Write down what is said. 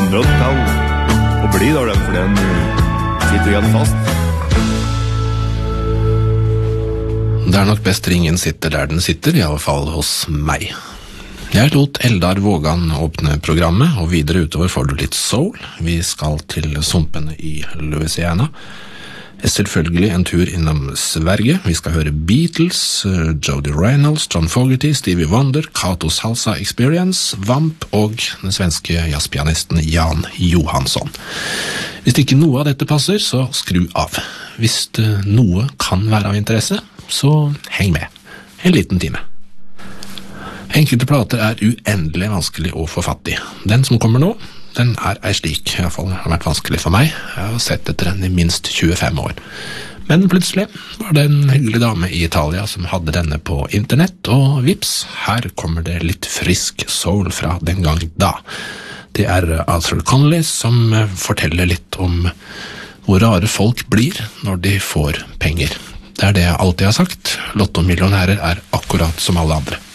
nødt til å bli der, for den sitter igjen fast. Det nok best ringen sitter der den sitter, i alle fall hos meg. Jeg lot Eldar Vågan åpne programmet, og videre utover får du litt soul. Vi skal til sumpene i Louisiana. Selvfølgelig en tur innom Sverige. Vi skal høre Beatles, Jody Reynolds, John Fogerty, Stevie Wonder, Kato Salsa Experience, Vamp og den svenske jazzpianisten Jan Johansson. Hvis ikke noe av dette passer, så skru av. Hvis noe kan være av interesse, så heng med. En liten time. Enkelte plater er uendelig vanskelig å få fatt i. Den som kommer nå, den ei slik, i hvert fall har vært vanskelig for meg. Jeg har sett etter den i minst 25 år. Men plutselig var det en hyggelig dame i Italia som hadde denne på internett, og vips, her kommer det litt frisk soul fra den gang da. Det er Arthur Conley som forteller litt om hvor rare folk blir når de får penger. Det er det jeg alltid har sagt. Lottomillionærer er akkurat som alle andre.